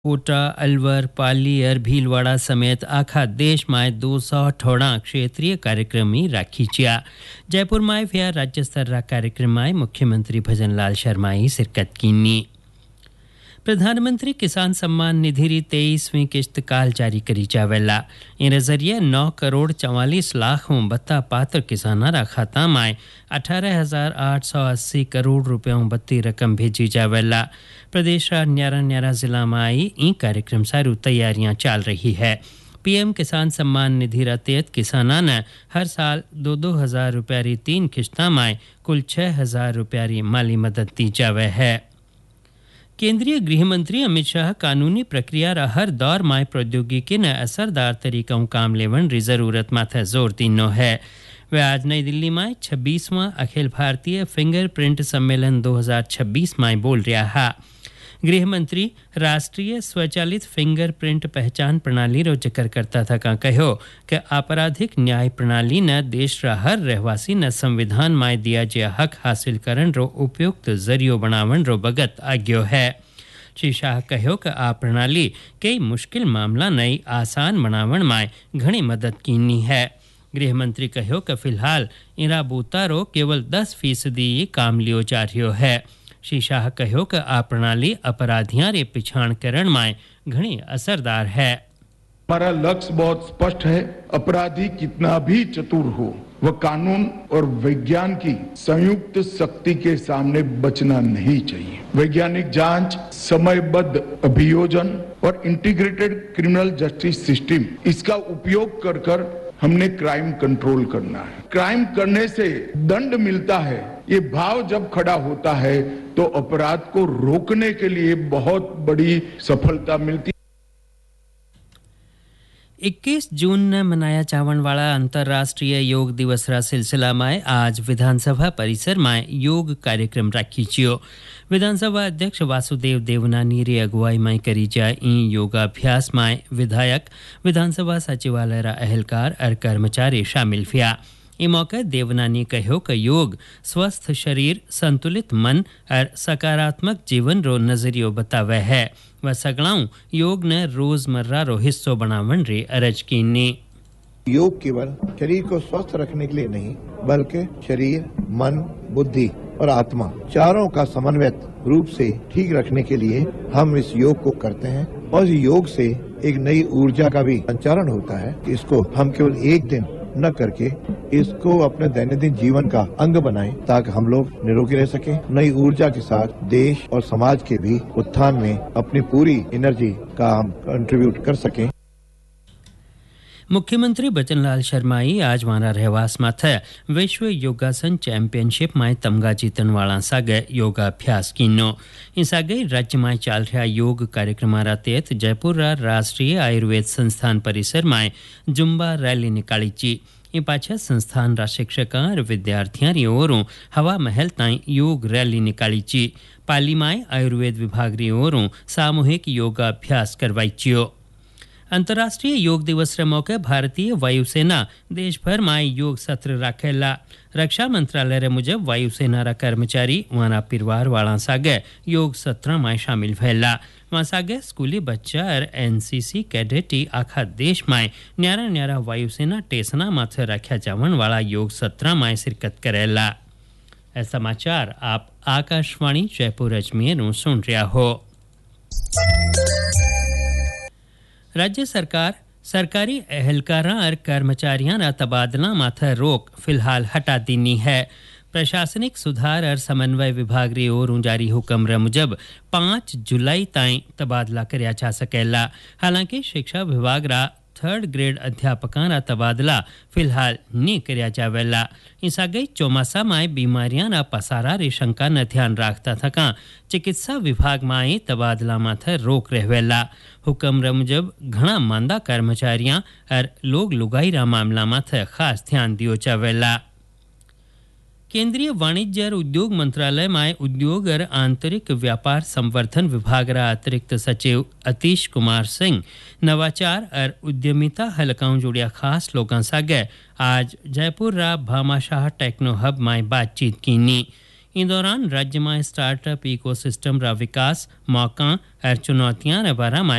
कोटा, अलवर, पाली और भीलवाड़ा समेत आखा देश में 218 क्षेत्रीय कार्यक्रम में राखी चिया। जयपुर में व्या राज्य स्तर कार्यक्रम में मुख्यमंत्री भजन लाल शर्मा शिरकत की। प्रधानमंत्री किसान सम्मान निधि री 23वीं किस्त काल जारी करी जावेला। इन जरिए 9 करोड़ 44 लाख बत्ता पात्र किसाना खाता में 18,880 करोड़ रुपयों बत्ती रकम भेजी जावेला। प्रदेश का न्यारा जिला में आई ई कार्यक्रम सारू तैयारियां चल रही है। पीएम किसान सम्मान निधि तहत किसाना ने हर साल 2-2 हज़ार रुपया री 3 किस्ता में कुल 6,000 रुपया री माली मदद दी जावे है। केंद्रीय गृह मंत्री अमित शाह कानूनी प्रक्रिया रा हर दौर में प्रौद्योगिकी ने असरदार तरीकों काम लेवन री जरूरत माथे जोर दीनो है। वे आज नई दिल्ली में 26वां अखिल भारतीय फिंगरप्रिंट सम्मेलन 2026 में बोल रहा है। गृह मंत्री राष्ट्रीय स्वचालित फिंगरप्रिंट पहचान प्रणाली रो जिक्र करता था कहो कि आपराधिक न्याय प्रणाली ने देश रा हर रहवासी ने संविधान में दिया जे हक हासिल करन रो उपयुक्त जरियो बनावन रो बगत आग्यो है। श्री शाह कहो कि आ प्रणाली कई मुश्किल मामला नई आसान बनावन में घणी मदद कीनी है। गृह मंत्री कहो कि फिलहाल इरा बूतारो केवल 10% काम लियो जा रह्यो है। श्री शाह कहो कि आ प्रणाली अपराधियां रे पिछाण करण में घणी असरदार है। हमारा लक्ष्य बहुत स्पष्ट है। अपराधी कितना भी चतुर हो, वह कानून और विज्ञान की संयुक्त शक्ति के सामने बचना नहीं चाहिए। वैज्ञानिक जांच, समयबद्ध अभियोजन और इंटीग्रेटेड क्रिमिनल जस्टिस सिस्टम, इसका उपयोग कर हमने क्राइम कंट्रोल करना है। क्राइम करने से दंड मिलता है, ये भाव जब खड़ा होता है तो अपराध को रोकने के लिए बहुत बड़ी सफलता मिलती है। 21 जून ने मनाया जावन वाला अंतर्राष्ट्रीय योग दिवस रा सिलसिला में आज विधानसभा परिसर में योग कार्यक्रम राखी चियो। विधानसभा अध्यक्ष वासुदेव देवनानी री अगुवाई में करी जाए ई योगाभ्यास में विधायक, विधानसभा सचिवालय रा अहलकार और कर्मचारी शामिल हुआ। इस मौके देवनानी कहो कि योग स्वस्थ शरीर, संतुलित मन और सकारात्मक जीवन रो नजरियो बतावे है। वह सगलाऊं योग ने रोजमर्रा रो हिस्सों बनावन रे अरज कीनी। योग केवल शरीर को स्वस्थ रखने के लिए नहीं, बल्कि शरीर, मन, बुद्धि और आत्मा चारों का समन्वित रूप से ठीक रखने के लिए हम इस योग को करते हैं। और इस योग से एक नई ऊर्जा का भी संचारण होता है। इसको हम केवल एक दिन न करके इसको अपने दैनंदिन जीवन का अंग बनाएं, ताकि हम लोग निरोगी रह सकें। नई ऊर्जा के साथ देश और समाज के भी उत्थान में अपनी पूरी एनर्जी का हम कंट्रीब्यूट कर सकें। मुख्यमंत्री भजन लाल शर्मा आज वारा रहवास माथे विश्व योगासन चैंपियनशिप में तमगा जीतन वाला सागे योगाभ्यास कीनो। इस आगे राज्य में चल रहा योग कार्यक्रम तहत जयपुर राष्ट्रीय आयुर्वेद संस्थान परिसर में जुम्बा रैली निकाली ची। इन पाछे संस्थान रा शिक्षकों और विद्यार्थियों री ओरों हवा महल ताई योग रैली निकाली ची। पाली में आयुर्वेद विभाग री ओरों सामूहिक योगाभ्यास करवाई चियो। अंतर्राष्ट्रीय योग दिवस के मौके भारतीय वायुसेना देश भर में योग सत्र राखेला। रक्षा मंत्रालय रे मुजब वायुसेना रा कर्मचारी वाना परिवार वाला सागे योग सत्र में शामिल भैला। वहाँ सागे स्कूली बच्चा और एनसीसी कैडेटी आखा देश में न्यारा वायुसेना टेसना माथे रखा जावन वाला योग सत्र में शिरकत करेला। ऐ समाचार आप आकाशवाणी जयपुर अजमेर सुन रहा हो। राज्य सरकार सरकारी एहलकारां और कर्मचारियों का तबादला माथे रोक फिलहाल हटा दीनी है। प्रशासनिक सुधार और समन्वय विभाग री ओर जारी हुक्म रे मुजब 5 जुलाई ताई तबादला करया जा सकेला। हालांकि शिक्षा विभाग रा 3rd ग्रेड अध्यापकों रा तबादला फिलहाल नहीं करया जावेला। इस आगे चौमासा में बीमारियां रा पसारा रे शंका न ध्यान रखता थका चिकित्सा विभाग में तबादला माथे रोक रहेला। हुक्म रे मुजब घना मांदा कर्मचारियां और लोग लुगाई रा मामला माथे खास ध्यान दियो जावेला। केंद्रीय वाणिज्य और उद्योग मंत्रालय में उद्योग और आंतरिक व्यापार संवर्धन विभाग रा अतिरिक्त सचिव अतीश कुमार सिंह नवाचार और उद्यमिता हलकाओं जुड़िया खास लोगों सागे आज जयपुर रा भामाशाह टेक्नो हब में बातचीत कीनी। इन दौरान राज्य में स्टार्टअप इकोसिस्टम रा विकास, मौका और चुनौतियां रे बारे में